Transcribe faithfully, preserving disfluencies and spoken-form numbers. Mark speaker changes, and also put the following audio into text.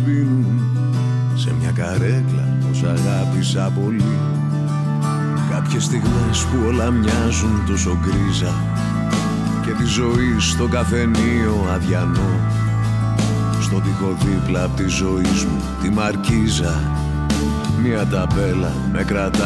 Speaker 1: σβήνουν σε μια καρέκλα που σ' αγάπησα πολύ. Κάποιες στιγμές που όλα μοιάζουν τόσο γκρίζα και τη ζωή στο καφενείο αδιανό. Στο τοίχο δίπλα απ' τη ζωή μου τη μαρκίζα μια ταμπέλα με κρατά